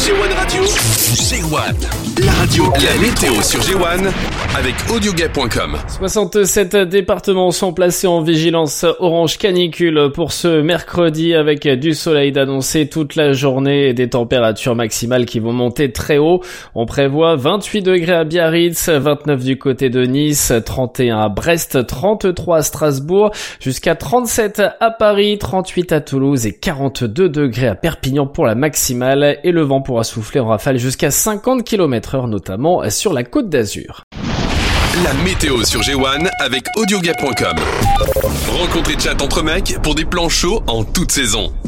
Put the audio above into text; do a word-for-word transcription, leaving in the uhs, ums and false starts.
G un Radio. G un, la radio, la météo sur G un avec audiogay point com. soixante-sept départements sont placés en vigilance orange canicule pour ce mercredi avec du soleil d'annoncer toute la journée et des températures maximales qui vont monter très haut. On prévoit vingt-huit degrés à Biarritz, vingt-neuf du côté de Nice, trente et un à Brest, trente-trois à Strasbourg, jusqu'à trente-sept à Paris, trente-huit à Toulouse et quarante-deux degrés à Perpignan pour la maximale, et le vent pourra souffler en rafale jusqu'à cinquante kilomètres heure notamment sur la Côte d'Azur. La météo sur G un avec audiogay point com. Rencontre et chat entre mecs pour des plans chauds en toute saison.